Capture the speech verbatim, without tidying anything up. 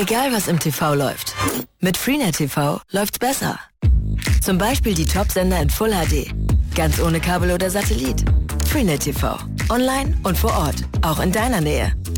Egal was im T V läuft, mit Freenet T V läuft's besser. Zum Beispiel die Top-Sender in Full H D, ganz ohne Kabel oder Satellit. Freenet T V, online und vor Ort, auch in deiner Nähe.